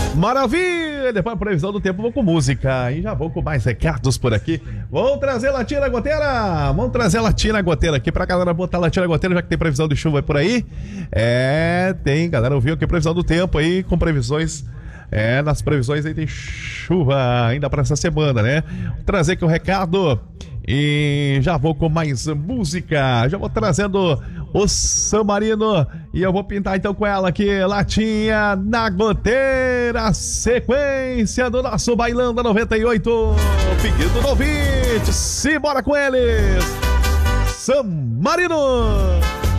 Maravilha! Depois da previsão do tempo, vou com música. E já vou com mais recados por aqui. Vamos trazer latinha goteira. Vamos trazer latinha goteira aqui pra galera botar latinha goteira, já que tem previsão de chuva por aí. Tem, galera, ouviu aqui a previsão do tempo aí, com previsões. Nas previsões aí tem chuva ainda pra essa semana, né? Vou trazer aqui o recado. E já vou com mais música. Já vou trazendo o San Marino. E eu vou pintar então com ela aqui, latinha na goteira. Sequência do nosso Bailão da 98. Pedido do ouvinte. Simbora com eles. San Marino.